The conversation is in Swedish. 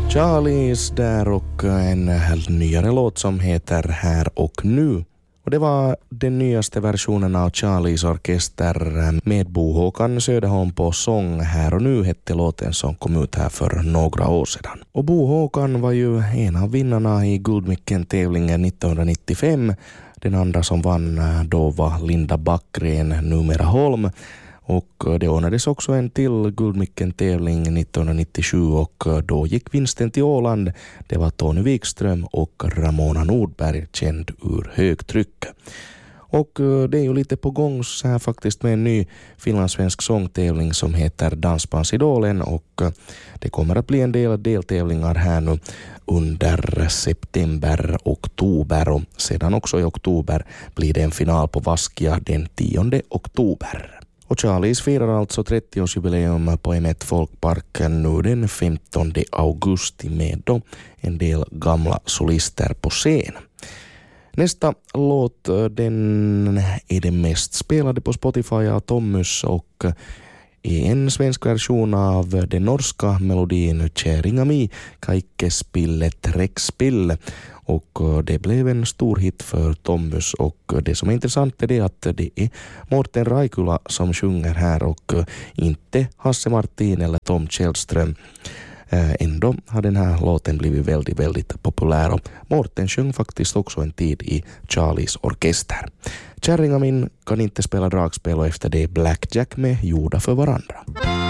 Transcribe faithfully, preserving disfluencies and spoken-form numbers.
Charlies där och en nyare låt som heter Här och nu. Och det var den nyaste versionen av Charlies orkester med Bo Håkan Söderholm på sång. Här och nu hette låten som kom ut här för några år sedan. Och Bo Håkan var ju en av vinnarna i Guldmicken-tävlingen nittonhundranittiofem. Den andra som vann då var Linda Backgren, numera Holm. Och det ordnades också en till Guldmicken-tävling nittonhundranittiosju och då gick vinsten till Åland. Det var Tony Wikström och Ramona Nordberg, känd ur högtryck. Och det är ju lite på gång så här faktiskt med en ny finlandssvensk sångtävling som heter Dansbandsidolen, och det kommer att bli en del deltävlingar här nu under september, oktober, och sedan också i oktober blir det en final på Vaskia den tionde oktober. Och Charlies firar alltså trettioårsjubileum på M ett Folkparken nu den femtonde augusti med då en del gamla solister på scen. Nästa låt, den är den mest spelade på Spotify av Tommus och är en svensk version av den norska melodin Käringami, Kaikkespille Träckspille. Och det blev en stor hit för Tommus, och det som är intressant är det att det är Morten Raikula som sjunger här och inte Hasse Martin eller Tom Källström. Ändå har den här låten blivit väldigt, väldigt populär, och Morten sjöng faktiskt också en tid i Charlies orkester. Kärringamin kan inte spela dragspel och efter det Blackjack med Gjorda för varandra.